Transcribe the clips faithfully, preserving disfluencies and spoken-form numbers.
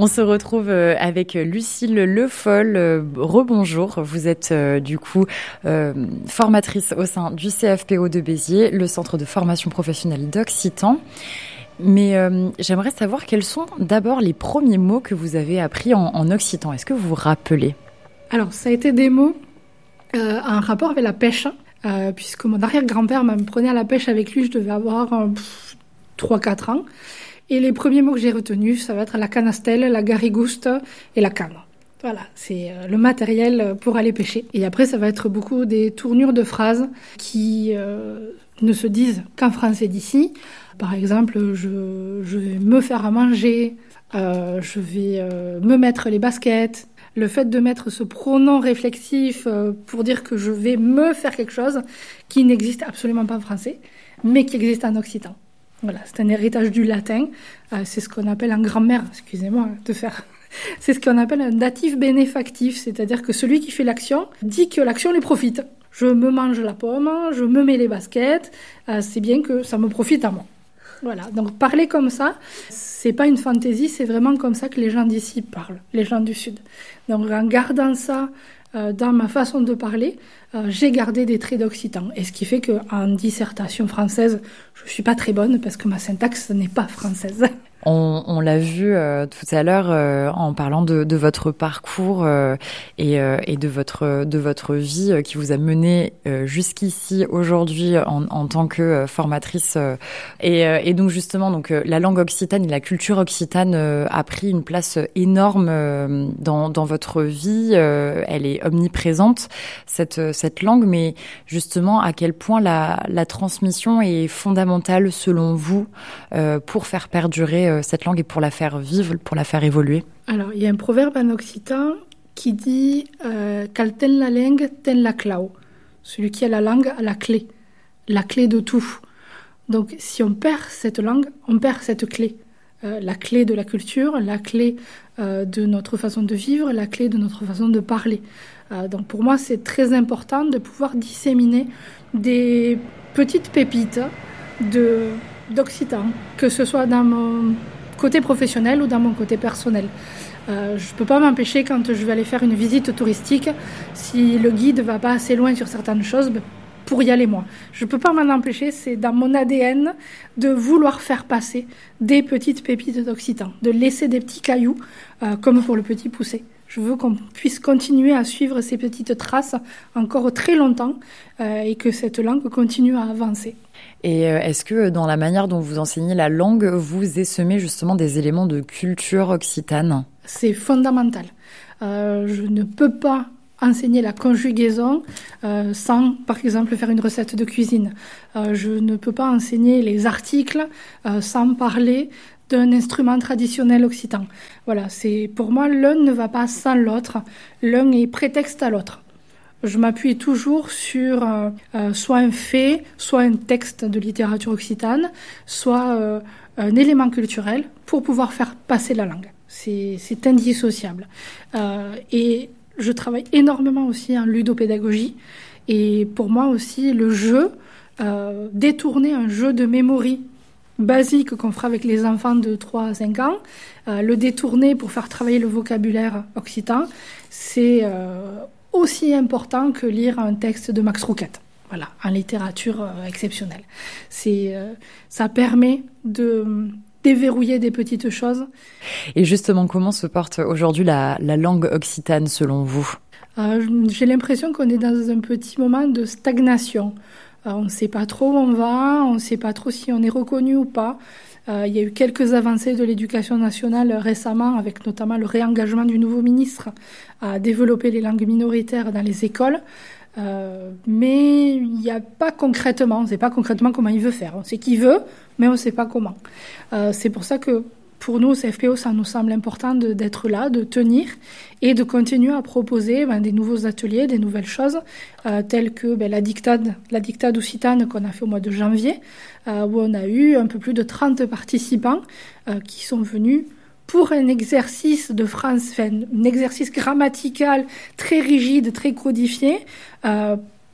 On se retrouve avec Lucille Le Foll. Rebonjour, vous êtes du coup euh, formatrice au sein du C F P O de Béziers, le centre de formation professionnelle d'Occitan. Mais euh, j'aimerais savoir quels sont d'abord les premiers mots que vous avez appris en, en occitan. Est-ce que vous vous rappelez ? Alors, ça a été des mots euh, en rapport avec la pêche, euh, puisque mon arrière-grand-père me prenait à la pêche avec lui, je devais avoir euh, trois quatre ans. Et les premiers mots que j'ai retenus, ça va être la canastelle, la garigouste et la canne. Voilà, c'est le matériel pour aller pêcher. Et après, ça va être beaucoup des tournures de phrases qui euh, ne se disent qu'en français d'ici. Par exemple, je, je vais me faire à manger, euh, je vais euh, me mettre les baskets. Le fait de mettre ce pronom réflexif euh, pour dire que je vais me faire quelque chose qui n'existe absolument pas en français, mais qui existe en occitan. Voilà, c'est un héritage du latin. Euh, c'est ce qu'on appelle en grammaire, excusez-moi de faire. C'est ce qu'on appelle un datif bénéfactif, c'est-à-dire que celui qui fait l'action dit que l'action lui profite. Je me mange la pomme, je me mets les baskets, euh, c'est bien que ça me profite à moi. Voilà, donc parler comme ça, c'est pas une fantaisie, c'est vraiment comme ça que les gens d'ici parlent, les gens du Sud. Donc en gardant ça euh, dans ma façon de parler, euh, j'ai gardé des traits d'occitan. Et ce qui fait qu'en dissertation française, je suis pas très bonne parce que ma syntaxe n'est pas française. On, on l'a vu euh, tout à l'heure euh, en parlant de, de votre parcours euh, et, euh, et de votre de votre vie euh, qui vous a mené euh, jusqu'ici aujourd'hui en, en tant que euh, formatrice euh, et, euh, et donc justement donc euh, la langue occitane et la culture occitane euh, a pris une place énorme euh, dans dans votre vie. Euh, elle est omniprésente cette cette langue, mais justement à quel point la la transmission est fondamentale selon vous euh, pour faire perdurer cette langue et pour la faire vivre, pour la faire évoluer? Alors, il y a un proverbe en occitan qui dit euh, « Quel ten la langue, ten la clau ». Celui qui a la langue a la clé, la clé de tout. Donc, si on perd cette langue, on perd cette clé. Euh, la clé de la culture, la clé euh, de notre façon de vivre, la clé de notre façon de parler. Euh, donc, pour moi, c'est très important de pouvoir disséminer des petites pépites de... d'occitan, que ce soit dans mon côté professionnel ou dans mon côté personnel. Euh, je ne peux pas m'empêcher quand je vais aller faire une visite touristique, si le guide ne va pas assez loin sur certaines choses, ben, pour y aller moi. Je ne peux pas m'en empêcher, c'est dans mon A D N de vouloir faire passer des petites pépites d'occitan, de laisser des petits cailloux, euh, comme pour le petit poussé. Je veux qu'on puisse continuer à suivre ces petites traces encore très longtemps euh, et que cette langue continue à avancer. Et est-ce que dans la manière dont vous enseignez la langue, vous essemez justement des éléments de culture occitane ? C'est fondamental. Euh, je ne peux pas enseigner la conjugaison euh, sans, par exemple, faire une recette de cuisine. Euh, je ne peux pas enseigner les articles euh, sans parler d'un instrument traditionnel occitan. Voilà, c'est pour moi, l'un ne va pas sans l'autre. L'un est prétexte à l'autre. Je m'appuie toujours sur euh, euh, soit un fait, soit un texte de littérature occitane, soit euh, un élément culturel pour pouvoir faire passer la langue. C'est, c'est indissociable. Euh, et je travaille énormément aussi en ludopédagogie. Et pour moi aussi, le jeu, euh, détourner un jeu de mémoire basique qu'on fera avec les enfants de trois à cinq ans, euh, le détourner pour faire travailler le vocabulaire occitan, c'est... Euh, aussi important que lire un texte de Max Rouquette, voilà, en littérature euh, exceptionnelle. C'est, euh, ça permet de déverrouiller des petites choses. Et justement, comment se porte aujourd'hui la, la langue occitane selon vous ? euh, J'ai l'impression qu'on est dans un petit moment de stagnation. Euh, on ne sait pas trop où on va, on ne sait pas trop si on est reconnu ou pas. Euh, il y a eu quelques avancées de l'éducation nationale récemment, avec notamment le réengagement du nouveau ministre à développer les langues minoritaires dans les écoles. Euh, mais il n'y a pas concrètement, on ne sait pas concrètement comment il veut faire. On sait qu'il veut, mais on ne sait pas comment. Euh, c'est pour ça que pour nous, au C F P O, ça nous semble important de, d'être là, de tenir et de continuer à proposer ben, des nouveaux ateliers, des nouvelles choses, euh, telles que ben, la dictade, la dictade occitane qu'on a fait au mois de janvier, euh, où on a eu un peu plus de trente participants euh, qui sont venus pour un exercice de France, enfin, un exercice grammatical très rigide, très codifié, euh,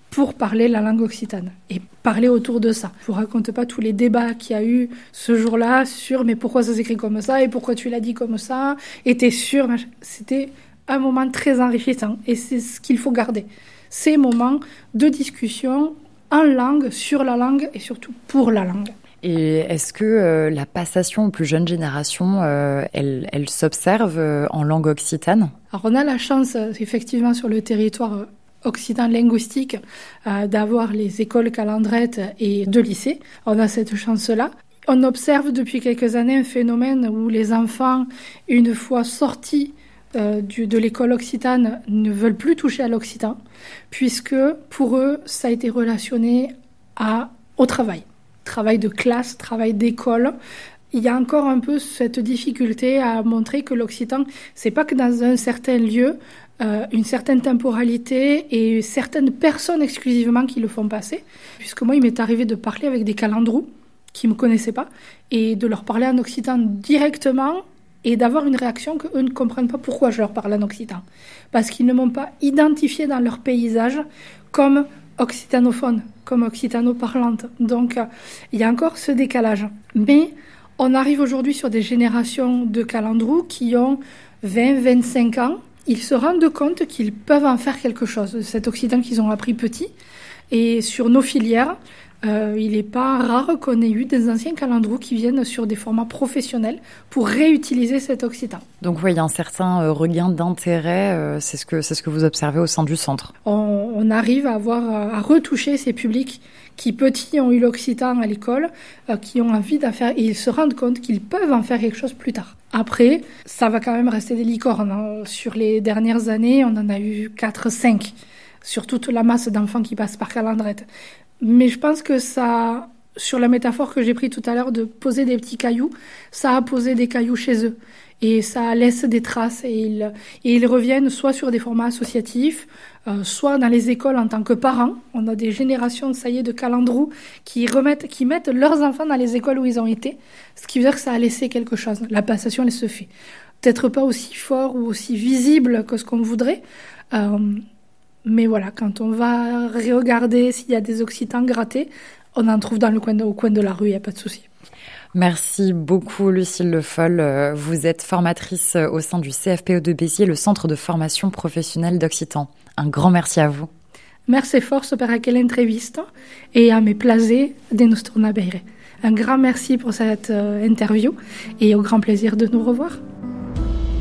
pour parler la langue occitane et parler autour de ça. Je vous raconte pas tous les débats qu'il y a eu ce jour-là sur mais pourquoi ça s'écrit comme ça et pourquoi tu l'as dit comme ça et t'es sûr. C'était un moment très enrichissant et c'est ce qu'il faut garder. Ces moments de discussion en langue, sur la langue et surtout pour la langue. Et est-ce que euh, la passation aux plus jeunes générations, euh, elle, elle s'observe euh, en langue occitane ? Alors on a la chance, euh, effectivement, sur le territoire euh, occitan linguistique, euh, d'avoir les écoles calandrettes et de lycées. On a cette chance-là. On observe depuis quelques années un phénomène où les enfants, une fois sortis euh, du, de l'école occitane, ne veulent plus toucher à l'occitan, puisque pour eux, ça a été relationné à, au travail. Travail de classe, travail d'école. Il y a encore un peu cette difficulté à montrer que l'occitan, c'est pas que dans un certain lieu, euh, une certaine temporalité et certaines personnes exclusivement qui le font passer. Puisque moi, il m'est arrivé de parler avec des calandrous qui me connaissaient pas et de leur parler en occitan directement et d'avoir une réaction qu'eux ne comprennent pas pourquoi je leur parle en occitan. Parce qu'ils ne m'ont pas identifié dans leur paysage comme occitanophone, comme occitano-parlante. Donc, euh, il y a encore ce décalage. Mais on arrive aujourd'hui sur des générations de calandrous qui ont vingt à vingt-cinq ans. Ils se rendent compte qu'ils peuvent en faire quelque chose, cet occitan qu'ils ont appris petit. Et sur nos filières, euh, il n'est pas rare qu'on ait eu des anciens calandrous qui viennent sur des formats professionnels pour réutiliser cet occitan. Donc oui, il y a un certain euh, regain d'intérêt, euh, c'est ce que c'est ce que vous observez au sein du centre. On, on arrive à avoir à retoucher ces publics qui petits ont eu l'occitan à l'école, euh, qui ont envie d'en faire, et ils se rendent compte qu'ils peuvent en faire quelque chose plus tard. Après, ça va quand même rester des licornes, hein. Sur les dernières années, on en a eu quatre cinq, sur toute la masse d'enfants qui passent par Calandrette. Mais je pense que ça, sur la métaphore que j'ai prise tout à l'heure de poser des petits cailloux, ça a posé des cailloux chez eux. Et ça laisse des traces et ils, et ils reviennent soit sur des formats associatifs, euh, soit dans les écoles en tant que parents. On a des générations, ça y est, de calandrous qui remettent, qui mettent leurs enfants dans les écoles où ils ont été. Ce qui veut dire que ça a laissé quelque chose. La passation, elle se fait. Peut-être pas aussi fort ou aussi visible que ce qu'on voudrait. Euh, mais voilà, quand on va regarder s'il y a des occitans grattés, on en trouve dans le coin de, au coin de la rue, il n'y a pas de souci. Merci beaucoup Lucille Le Foll. Vous êtes formatrice au sein du C F P O de Béziers, le Centre de formation professionnelle d'Occitan. Un grand merci à vous. Merci force per aquella entrevista et à mes plaisir de nous tornar a veure. Un grand merci pour cette interview et au grand plaisir de nous revoir.